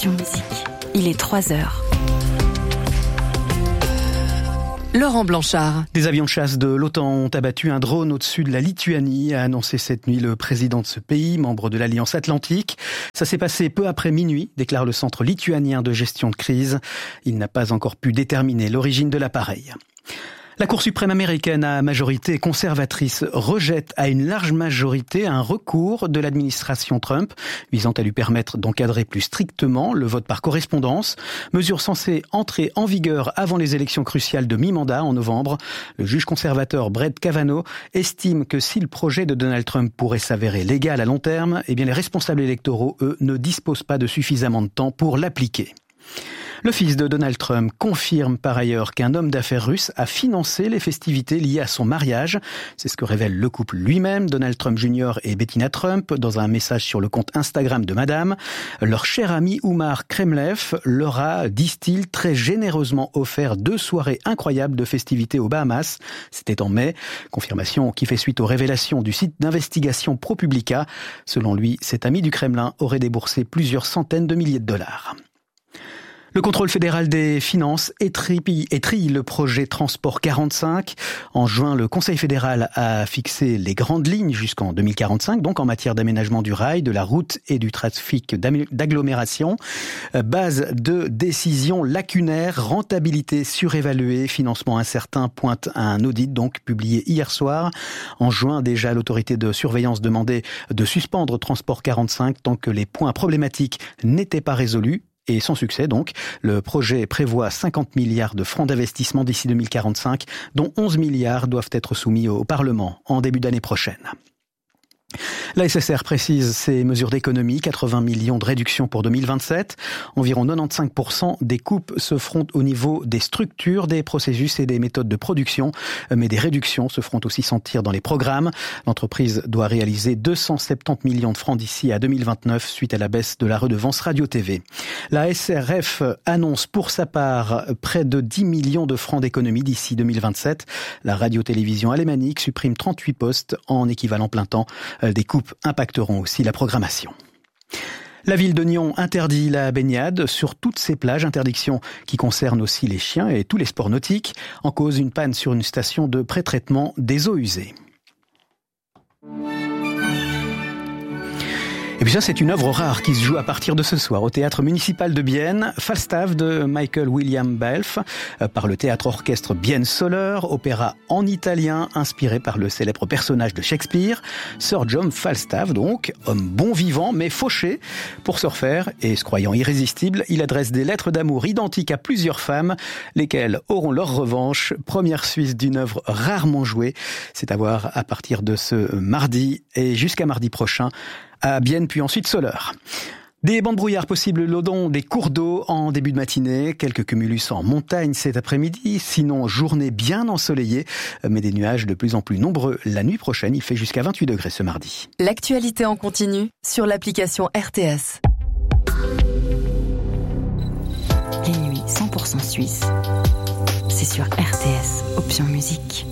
Option Musique. Il est 3h. Laurent Blanchard. Des avions de chasse de l'OTAN ont abattu un drone au-dessus de la Lituanie, a annoncé cette nuit le président de ce pays, membre de l'Alliance Atlantique. Ça s'est passé peu après minuit, déclare le Centre lituanien de gestion de crise. Il n'a pas encore pu déterminer l'origine de l'appareil. La Cour suprême américaine à majorité conservatrice rejette à une large majorité un recours de l'administration Trump visant à lui permettre d'encadrer plus strictement le vote par correspondance, mesure censée entrer en vigueur avant les élections cruciales de mi-mandat en novembre. Le juge conservateur Brett Kavanaugh estime que si le projet de Donald Trump pourrait s'avérer légal à long terme, eh bien les responsables électoraux, eux, ne disposent pas de suffisamment de temps pour l'appliquer. Le fils de Donald Trump confirme par ailleurs qu'un homme d'affaires russe a financé les festivités liées à son mariage. C'est ce que révèle le couple lui-même, Donald Trump Jr. et Bettina Trump, dans un message sur le compte Instagram de Madame. Leur cher ami Oumar Kremlev leur a, disent-ils, très généreusement offert 2 soirées incroyables de festivités aux Bahamas. C'était en mai. Confirmation qui fait suite aux révélations du site d'investigation ProPublica. Selon lui, cet ami du Kremlin aurait déboursé plusieurs centaines de milliers de dollars. Le contrôle fédéral des finances étrille le projet Transport 45. En juin, le Conseil fédéral a fixé les grandes lignes jusqu'en 2045, donc en matière d'aménagement du rail, de la route et du trafic d'agglomération. Base de décision lacunaire, rentabilité surévaluée, financement incertain, pointe à un audit donc publié hier soir. En juin, déjà, l'autorité de surveillance demandait de suspendre Transport 45 tant que les points problématiques n'étaient pas résolus. Et sans succès donc, le projet prévoit 50 milliards de francs d'investissement d'ici 2045, dont 11 milliards doivent être soumis au Parlement en début d'année prochaine. La SSR précise ses mesures d'économie, 80 millions de réductions pour 2027. Environ 95% des coupes se feront au niveau des structures, des processus et des méthodes de production. Mais des réductions se feront aussi sentir dans les programmes. L'entreprise doit réaliser 270 millions de francs d'ici à 2029 suite à la baisse de la redevance radio-TV. La SRF annonce pour sa part près de 10 millions de francs d'économie d'ici 2027. La radio-télévision alémanique supprime 38 postes en équivalent plein temps. Des coupes impacteront aussi la programmation. La ville de Nyon interdit la baignade sur toutes ses plages, interdiction qui concerne aussi les chiens et tous les sports nautiques. En cause, une panne sur une station de pré-traitement des eaux usées. Et puis ça, c'est une œuvre rare qui se joue à partir de ce soir au Théâtre municipal de Bienne, Falstaff de Michael William Belf, par le théâtre-orchestre Bienne Soler, opéra en italien inspiré par le célèbre personnage de Shakespeare, Sir John Falstaff donc, homme bon vivant mais fauché. Pour se refaire et se croyant irrésistible, il adresse des lettres d'amour identiques à plusieurs femmes, lesquelles auront leur revanche. Première suisse d'une œuvre rarement jouée, c'est à voir à partir de ce mardi et jusqu'à mardi prochain à Bienne, puis ensuite Soleure. Des bancs de brouillard possibles le long des cours d'eau en début de matinée, quelques cumulus en montagne cet après-midi, sinon journée bien ensoleillée, mais des nuages de plus en plus nombreux la nuit prochaine. Il fait jusqu'à 28 degrés ce mardi. L'actualité en continu sur l'application RTS. Les nuits 100% suisses, c'est sur RTS, Option Musique.